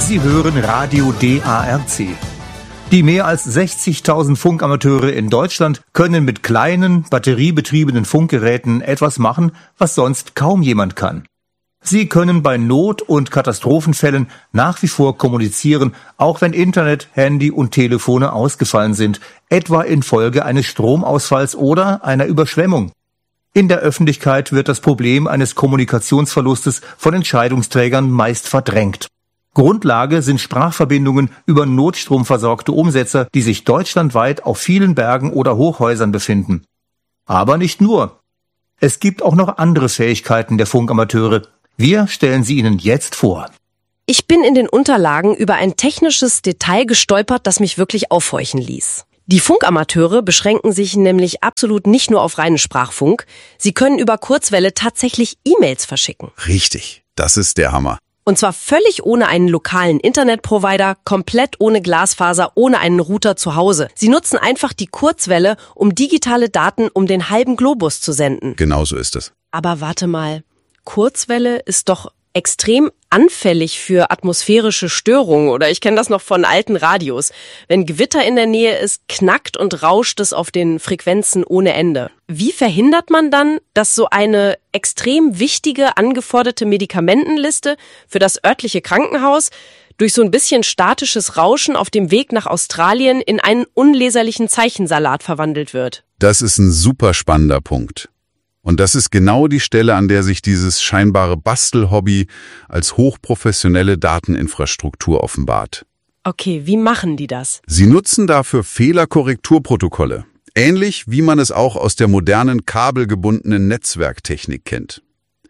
Sie hören Radio DARC. Die mehr als 60.000 Funkamateure in Deutschland können mit kleinen, batteriebetriebenen Funkgeräten etwas machen, was sonst kaum jemand kann. Sie können bei Not- und Katastrophenfällen nach wie vor kommunizieren, auch wenn Internet, Handy und Telefone ausgefallen sind, etwa infolge eines Stromausfalls oder einer Überschwemmung. In der Öffentlichkeit wird das Problem eines Kommunikationsverlustes von Entscheidungsträgern meist verdrängt. Grundlage sind Sprachverbindungen über notstromversorgte Umsetzer, die sich deutschlandweit auf vielen Bergen oder Hochhäusern befinden. Aber nicht nur. Es gibt auch noch andere Fähigkeiten der Funkamateure. Wir stellen sie Ihnen jetzt vor. Ich bin in den Unterlagen über ein technisches Detail gestolpert, das mich wirklich aufhorchen ließ. Die Funkamateure beschränken sich nämlich absolut nicht nur auf reinen Sprachfunk. Sie können über Kurzwelle tatsächlich E-Mails verschicken. Richtig, das ist der Hammer. Und zwar völlig ohne einen lokalen Internetprovider, komplett ohne Glasfaser, ohne einen Router zu Hause. Sie nutzen einfach die Kurzwelle, um digitale Daten um den halben Globus zu senden. Genau so ist es. Aber warte mal, Kurzwelle ist doch extrem anfällig für atmosphärische Störungen, oder ich kenne das noch von alten Radios. Wenn Gewitter in der Nähe ist, knackt und rauscht es auf den Frequenzen ohne Ende. Wie verhindert man dann, dass so eine extrem wichtige, angeforderte Medikamentenliste für das örtliche Krankenhaus durch so ein bisschen statisches Rauschen auf dem Weg nach Australien in einen unleserlichen Zeichensalat verwandelt wird? Das ist ein super spannender Punkt. Und das ist genau die Stelle, an der sich dieses scheinbare Bastelhobby als hochprofessionelle Dateninfrastruktur offenbart. Okay, wie machen die das? Sie nutzen dafür Fehlerkorrekturprotokolle, ähnlich wie man es auch aus der modernen kabelgebundenen Netzwerktechnik kennt.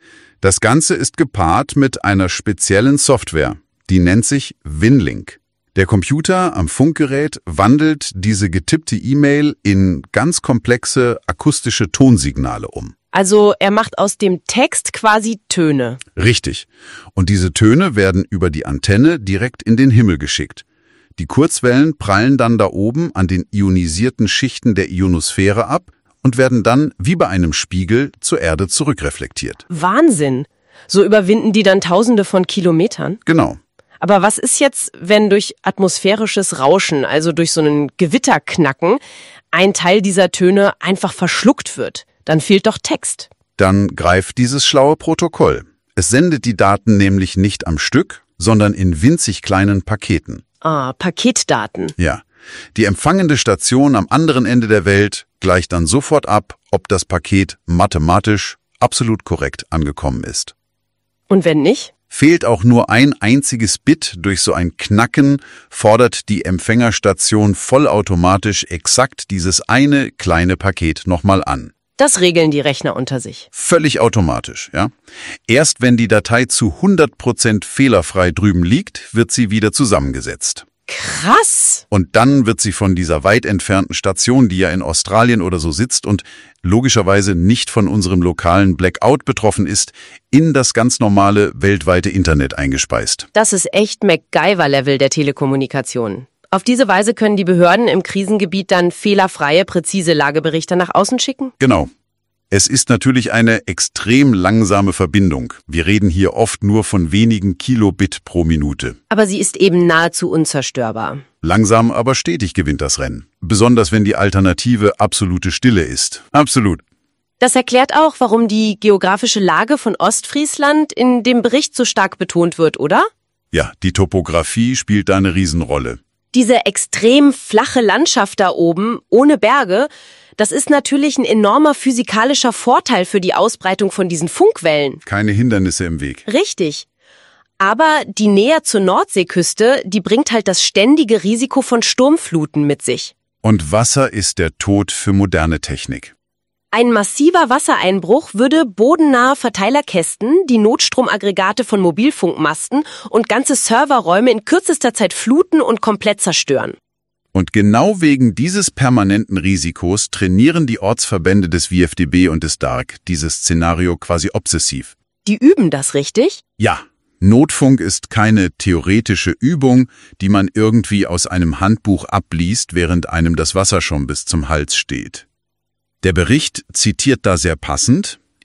Das Ganze ist gepaart mit einer speziellen Software, die nennt sich Winlink. Der Computer am Funkgerät wandelt diese getippte E-Mail in ganz komplexe akustische Tonsignale um. Also er macht aus dem Text quasi Töne. Richtig. Und diese Töne werden über die Antenne direkt in den Himmel geschickt. Die Kurzwellen prallen dann da oben an den ionisierten Schichten der Ionosphäre ab und werden dann wie bei einem Spiegel zur Erde zurückreflektiert. Wahnsinn! So überwinden die dann Tausende von Kilometern? Genau. Aber was ist jetzt, wenn durch atmosphärisches Rauschen, also durch so einen Gewitterknacken, ein Teil dieser Töne einfach verschluckt wird? Dann fehlt doch Text. Dann greift dieses schlaue Protokoll. Es sendet die Daten nämlich nicht am Stück, sondern in winzig kleinen Paketen. Ah, Paketdaten. Ja. Die empfangende Station am anderen Ende der Welt gleicht dann sofort ab, ob das Paket mathematisch absolut korrekt angekommen ist. Und wenn nicht? Fehlt auch nur ein einziges Bit durch so ein Knacken, fordert die Empfängerstation vollautomatisch exakt dieses eine kleine Paket nochmal an. Das regeln die Rechner unter sich. Völlig automatisch, ja. Erst wenn die Datei zu 100% fehlerfrei drüben liegt, wird sie wieder zusammengesetzt. Krass! Und dann wird sie von dieser weit entfernten Station, die ja in Australien oder so sitzt und logischerweise nicht von unserem lokalen Blackout betroffen ist, in das ganz normale weltweite Internet eingespeist. Das ist echt MacGyver-Level der Telekommunikation. Auf diese Weise können die Behörden im Krisengebiet dann fehlerfreie, präzise Lageberichte nach außen schicken? Genau. Es ist natürlich eine extrem langsame Verbindung. Wir reden hier oft nur von wenigen Kilobit pro Minute. Aber sie ist eben nahezu unzerstörbar. Langsam, aber stetig gewinnt das Rennen. Besonders wenn die Alternative absolute Stille ist. Absolut. Das erklärt auch, warum die geografische Lage von Ostfriesland in dem Bericht so stark betont wird, oder? Ja, die Topographie spielt da eine Riesenrolle. Diese extrem flache Landschaft da oben, ohne Berge, das ist natürlich ein enormer physikalischer Vorteil für die Ausbreitung von diesen Funkwellen. Keine Hindernisse im Weg. Richtig. Aber die Nähe zur Nordseeküste, die bringt halt das ständige Risiko von Sturmfluten mit sich. Und Wasser ist der Tod für moderne Technik. Ein massiver Wassereinbruch würde bodennahe Verteilerkästen, die Notstromaggregate von Mobilfunkmasten und ganze Serverräume in kürzester Zeit fluten und komplett zerstören. Und genau wegen dieses permanenten Risikos trainieren die Ortsverbände des WFDB und des DARC dieses Szenario quasi obsessiv. Die üben das richtig? Ja. Notfunk ist keine theoretische Übung, die man irgendwie aus einem Handbuch abliest, während einem das Wasser schon bis zum Hals steht. Der Bericht zitiert da sehr passend: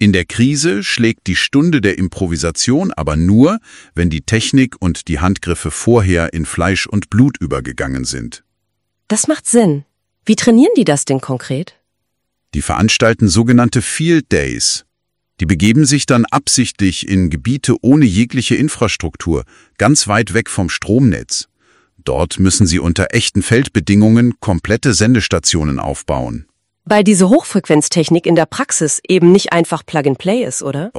In der Krise schlägt die Stunde der Improvisation aber nur, wenn die Technik und die Handgriffe vorher in Fleisch und Blut übergegangen sind. Das macht Sinn. Wie trainieren die das denn konkret? Die veranstalten sogenannte Field Days. Die begeben sich dann absichtlich in Gebiete ohne jegliche Infrastruktur, ganz weit weg vom Stromnetz. Dort müssen sie unter echten Feldbedingungen komplette Sendestationen aufbauen. Weil diese Hochfrequenztechnik in der Praxis eben nicht einfach Plug-and-Play ist, oder?